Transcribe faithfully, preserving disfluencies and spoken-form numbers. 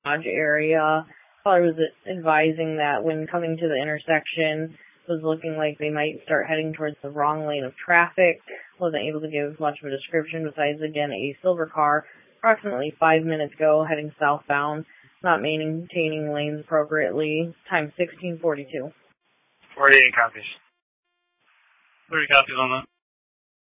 Dodge area. Caller was advising that when coming to the intersection, was looking like they might start heading towards the wrong lane of traffic. Wasn't able to give much of a description besides, again, a silver car approximately five minutes ago heading southbound, not maintaining lanes appropriately. Time sixteen forty-two. forty-eight copies. thirty copies on that.